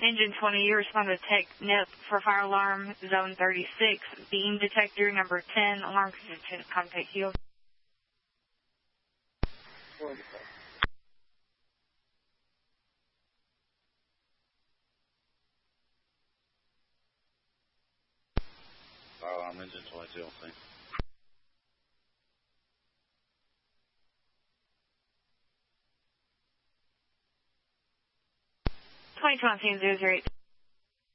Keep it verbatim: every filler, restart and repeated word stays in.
Engine twenty, you respond to Tech N I P for fire alarm zone thirty-six, beam detector number ten, alarm condition, contact yield. Fire alarm engine twenty-two, I think. twenty-two on scene, zero zero eight.